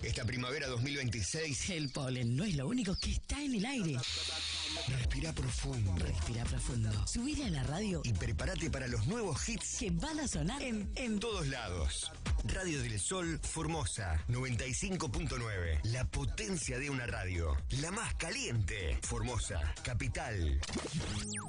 Esta primavera 2026. El polen no es lo único que está en el aire. Respira profundo. Respira profundo. Subile a la radio Y prepárate para los nuevos hits que van a sonar en todos lados. Radio del Sol Formosa 95.9. La potencia de una radio. La más caliente. Formosa, capital.